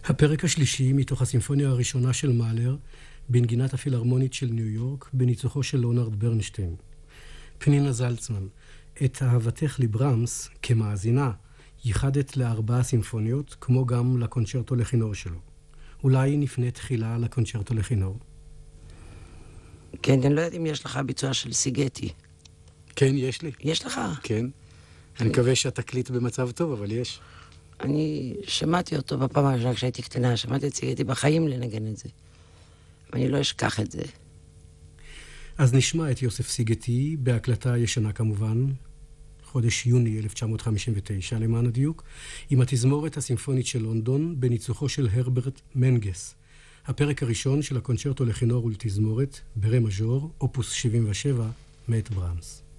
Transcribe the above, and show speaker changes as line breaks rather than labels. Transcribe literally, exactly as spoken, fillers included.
הפרק השלישי מתוך הסימפוניה הראשונה של מאלר, בנגינת הפילהרמונית של ניו יורק, בניצוחו של ליאונרד ברנשטיין. פנינה זלצמן, את אהבתך לברמס, כמאזינה, ייחדת לארבעה סימפוניות, כמו גם לקונצ'רטו לכינור שלו. אולי נפנה תחילה לקונצ'רטו לכינור.
כן, אני לא יודעת אם יש לך ביצוע של סיגטי.
כן, יש לי.
יש לך?
כן. אני מקווה שהתקליט במצב טוב, אבל יש.
אני שמעתי אותו בפעם הראשונה כשהייתי קטנה, שמעתי את סיגטי בחיים לנגן את זה. ואני לא אשכח את זה.
אז נשמע את יוסף סיגטי, בהקלטה ישנה כמובן, חודש יוני אלף תשע מאות חמישים ותשע למען הדיוק, עם התזמורת הסימפונית של לונדון, בניצוחו של הרברט מנגס. הפרק הראשון של הקונצ'רטו לכינור ולתזמורת, ברה מז'ור, אופוס שבעים ושבע, מאת ברמס.